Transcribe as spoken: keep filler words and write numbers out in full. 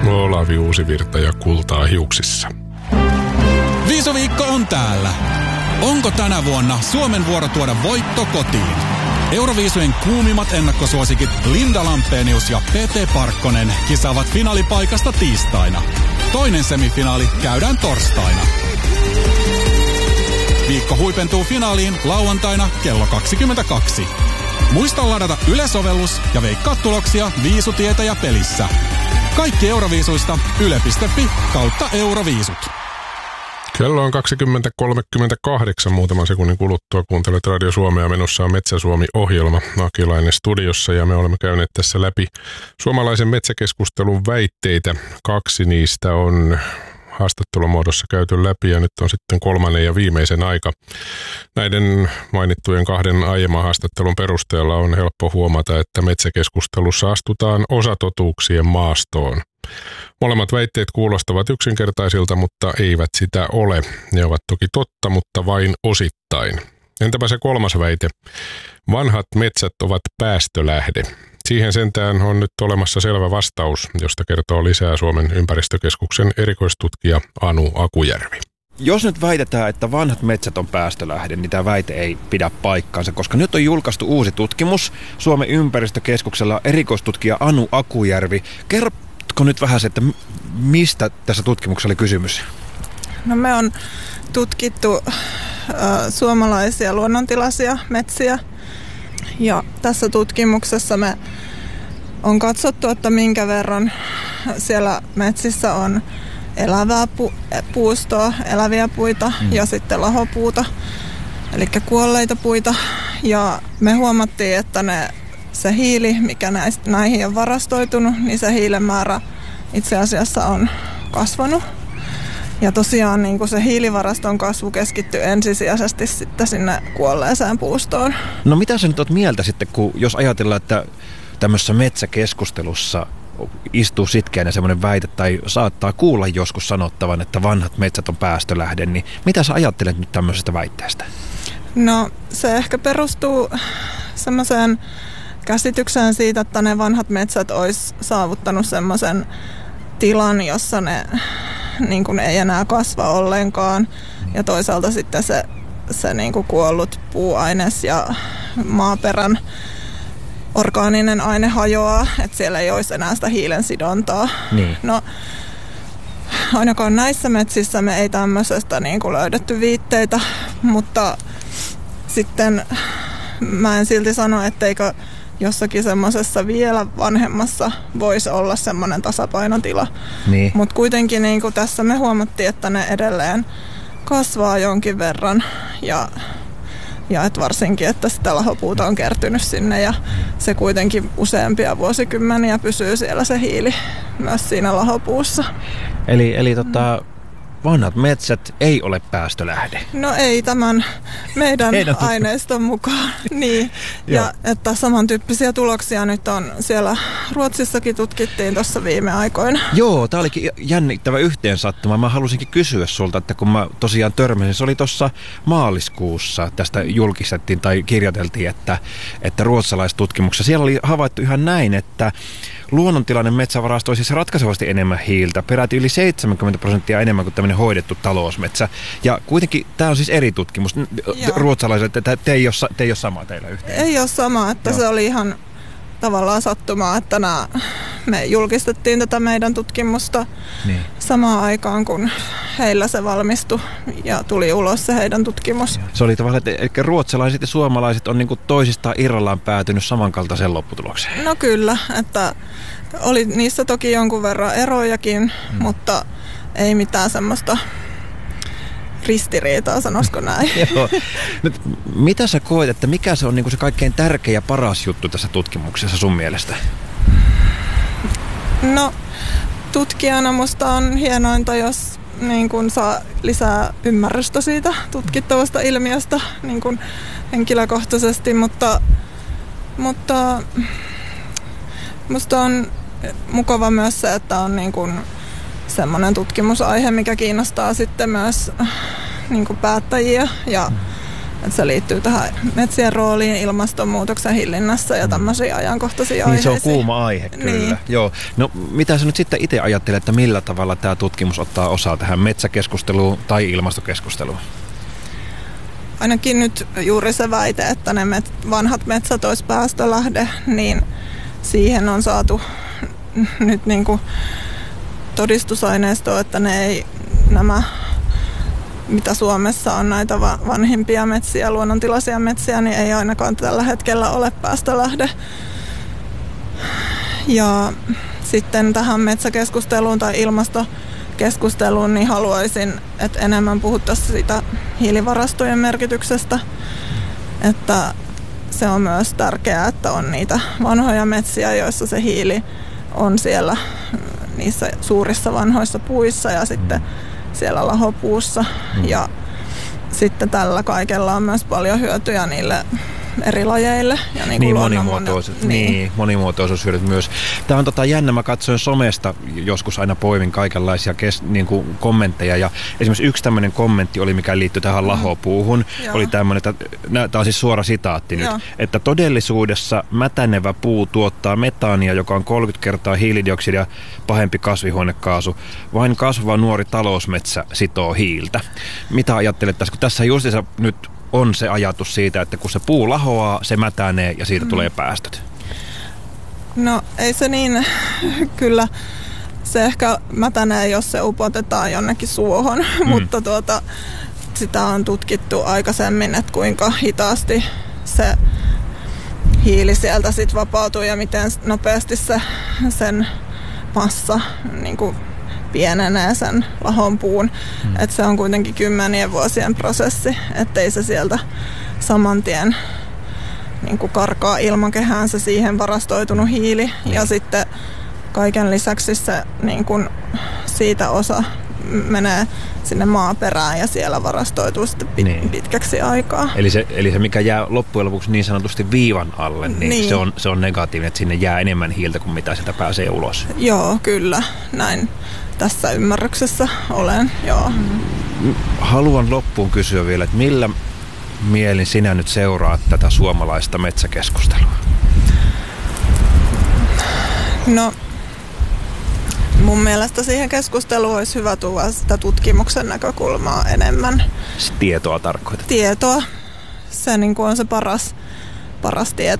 Olavi Uusivirta ja kultaa hiuksissa. Viisuviikko on täällä. Onko tänä vuonna Suomen vuoro tuoda voitto kotiin? Euroviisujen kuumimmat ennakkosuosikit Linda Lampenius ja P T Parkkonen kisaavat finaalipaikasta tiistaina. Toinen semifinaali käydään torstaina. Viikko huipentuu finaaliin lauantaina kello kaksikymmentäkaksi. Muista ladata Yle-sovellus ja veikkaa tuloksia Viisutietäjä pelissä. Kaikki Euroviisuista yle piste fi kautta Euroviisut. Kello on kaksikymmentä kolmekymmentäkahdeksan. Muutaman sekunnin kuluttua kuuntelet Radio Suomea. Menossa on Metsä Suomi-ohjelma. Akilainen studiossa ja me olemme käyneet tässä läpi suomalaisen metsäkeskustelun väitteitä. Kaksi niistä on haastattelumuodossa käyty läpi ja nyt on sitten kolmannen ja viimeisen aika. Näiden mainittujen kahden aiemman haastattelun perusteella on helppo huomata, että metsäkeskustelussa astutaan osatotuuksien maastoon. Molemmat väitteet kuulostavat yksinkertaisilta, mutta eivät sitä ole. Ne ovat toki totta, mutta vain osittain. Entäpä se kolmas väite? Vanhat metsät ovat päästölähde. Siihen sentään on nyt olemassa selvä vastaus, josta kertoo lisää Suomen ympäristökeskuksen erikoistutkija Anu Akujärvi. Jos nyt väitetään, että vanhat metsät on päästölähde, niin tämä väite ei pidä paikkaansa, koska nyt on julkaistu uusi tutkimus Suomen ympäristökeskuksella erikoistutkija Anu Akujärvi. Kerrotko nyt vähän se, että mistä tässä tutkimuksessa oli kysymys? No me on tutkittu äh, suomalaisia luonnontilaisia metsiä ja tässä tutkimuksessa me on katsottu, että minkä verran siellä metsissä on elävää pu- puustoa, eläviä puita mm. ja sitten lahopuuta, eli kuolleita puita. Ja me huomattiin, että ne, se hiili, mikä näistä, näihin on varastoitunut, niin se hiilen määrä itse asiassa on kasvanut. Ja tosiaan niin kuin se hiilivaraston kasvu keskittyy ensisijaisesti sitten sinne kuolleeseen puustoon. No mitä sä nyt oot mieltä sitten, kun jos ajatellaan, että tämmöisessä metsäkeskustelussa istuu sitkeänä semmoinen väite tai saattaa kuulla joskus sanottavan, että vanhat metsät on päästölähde, niin mitä sä ajattelet nyt tämmöisestä väitteestä? No se ehkä perustuu semmoiseen käsitykseen siitä, että ne vanhat metsät olisi saavuttanut semmoisen tilan, jossa ne niin kuin ei enää kasva ollenkaan ja toisaalta sitten se, se niin kuin kuollut puuaines ja maaperän orgaaninen aine hajoaa, että siellä ei olisi enää sitä hiilen sidontaa. Niin. No, ainakaan näissä metsissä me ei tämmöisestä niin kuin löydetty viitteitä, mutta sitten mä en silti sano, etteikö jossakin semmoisessa vielä vanhemmassa voisi olla semmoinen tasapainotila. Niin. Mutta kuitenkin niin kuin tässä me huomattiin, että ne edelleen kasvaa jonkin verran ja Ja et varsinkin, että sitä lahopuuta on kertynyt sinne ja se kuitenkin useampia vuosikymmeniä pysyy siellä se hiili myös siinä lahopuussa. Eli, eli tota, vanhat metsät ei ole päästölähde. No ei tämän meidän aineiston mukaan. Niin. Ja että samantyyppisiä tuloksia nyt on siellä Ruotsissakin tutkittiin tuossa viime aikoina. Joo, tämä olikin jännittävä yhteensattuma. Mä halusinkin kysyä sulta, että kun mä tosiaan törmäsin, se oli tuossa maaliskuussa, tästä julkistettiin tai kirjoiteltiin, että, että ruotsalaistutkimuksessa siellä oli havaittu ihan näin, että luonnontilainen metsä varastoi siis ratkaisevasti enemmän hiiltä, peräti yli seitsemänkymmentä prosenttia enemmän kuin tämmöinen hoidettu talousmetsä. Ja kuitenkin tämä on siis eri tutkimus. Ruotsalaiset, että te ei ole, te ei ole sama teillä yhteen. Ei ole sama, että Joo. se oli ihan tavallaan sattumaa, että nämä, me julkistettiin tätä meidän tutkimusta niin. samaan aikaan, kun heillä se valmistui ja tuli ulos se heidän tutkimus. Se oli tavallaan, että ruotsalaiset ja suomalaiset on niin kuin toisistaan irrallaan päätynyt samankaltaiseen lopputulokseen. No kyllä, että oli niissä toki jonkun verran erojakin, hmm. mutta ei mitään semmoista ristiriitaa, sanoisiko näin. Joo. Nyt, mitä sä koet, että mikä se on niin kuin se kaikkein tärkein ja paras juttu tässä tutkimuksessa sun mielestä? No, tutkijana musta on hienointa, jos niin kun saa lisää ymmärrystä siitä tutkittavasta ilmiöstä niin kun henkilökohtaisesti, mutta, mutta musta on mukava myös se, että on niin kun semmoinen tutkimusaihe, mikä kiinnostaa sitten myös niin kuin päättäjiä ja että se liittyy tähän metsien rooliin ilmastonmuutoksen hillinnässä ja tämmöisiin ajankohtaisiin Niin aiheisiin. se on kuuma aihe, kyllä. Niin. Joo. No mitä sä nyt sitten itse ajattelet, että millä tavalla tämä tutkimus ottaa osaa tähän metsäkeskusteluun tai ilmastokeskusteluun? Ainakin nyt juuri se väite, että ne met- vanhat metsät olisi päästölähde, niin siihen on saatu nyt niin kuin todistusaineistoa, että ne ei, nämä, mitä Suomessa on näitä va- vanhimpia metsiä, luonnontilaisia metsiä, niin ei ainakaan tällä hetkellä ole päästölähde. Ja sitten tähän metsäkeskusteluun tai ilmastokeskusteluun, niin haluaisin, että enemmän puhuttaisiin siitä hiilivarastojen merkityksestä, että se on myös tärkeää, että on niitä vanhoja metsiä, joissa se hiili on siellä niissä suurissa vanhoissa puissa ja sitten siellä lahopuussa. Mm. Ja sitten tällä kaikella on myös paljon hyötyjä niille eri lajeille. Ja niin, niin monimuotoisuus, niin. niin, monimuotoisuushyödyt myös. Tämä on tota jännä, mä katsoin somesta, joskus aina poivin kaikenlaisia kes, niin kuin kommentteja ja esimerkiksi yksi tämmöinen kommentti oli, mikä liittyy tähän mm. lahopuuhun. Joo. Oli tämmöinen, että tämä on siis suora sitaatti nyt, Joo. että todellisuudessa mätänevä puu tuottaa metaania, joka on kolmekymmentä kertaa hiilidioksidia pahempi kasvihuonekaasu. Vain kasvava nuori talousmetsä sitoo hiiltä. Mitä ajattelet tässä, kun tässä justiinsa nyt on se ajatus siitä, että kun se puu lahoaa, se mätänee ja siitä mm. tulee päästöt? No ei se niin, kyllä se ehkä mätänee, jos se upotetaan jonnekin suohon, mm. mutta tuota, sitä on tutkittu aikaisemmin, että kuinka hitaasti se hiili sieltä sit vapautuu ja miten nopeasti se, sen massa niin kuin pienenee sen lahon puun. Hmm. Että se on kuitenkin kymmenien vuosien prosessi, ettei se sieltä saman tien niin kuin karkaa ilmakehään se siihen varastoitunut hiili. Hmm. Ja sitten kaiken lisäksi se niin kuin siitä osa menee sinne maaperään ja siellä varastoituu sitten pit- niin. pitkäksi aikaa. Eli se, eli se, mikä jää loppujen lopuksi niin sanotusti viivan alle, niin, niin. Se, on, se on negatiivinen, että sinne jää enemmän hiiltä kuin mitä sitä pääsee ulos. Joo, kyllä. Näin tässä ymmärryksessä olen, joo. Haluan loppuun kysyä vielä, että millä mielin sinä nyt seuraat tätä suomalaista metsäkeskustelua? No, mun mielestä siihen keskusteluun olisi hyvä tuoda sitä tutkimuksen näkökulmaa enemmän. Tietoa tarkoitat? Tietoa. Se niin kuin on se paras, paras tieto.